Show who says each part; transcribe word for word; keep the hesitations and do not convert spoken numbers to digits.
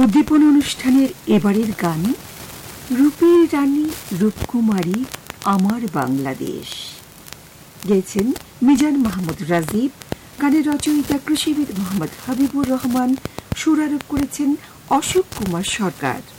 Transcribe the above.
Speaker 1: উদ্দীপন অনুষ্ঠানের এবারের গান রূপের রানী রূপকুমারী আমার বাংলাদেশ। গেয়েছেন মিজান মাহমুদ রাজীব। গানের রচয়িতা কৃষিবিদ মোহাম্মদ হাবিবুর রহমান। সুরারোপ করেছেন অশোক কুমার সরকার।